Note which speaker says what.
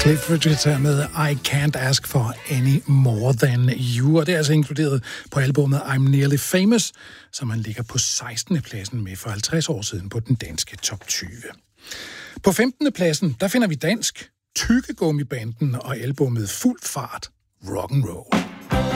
Speaker 1: Cliff Richards her med I Can't Ask For Any More Than You, og det er altså inkluderet på albumet I'm Nearly Famous, som man ligger på 16. pladsen med for 50 år siden på den danske top 20. På 15. pladsen, der finder vi dansk Tyggegummibanden og albumet Fuld Fart Rock'n'Roll.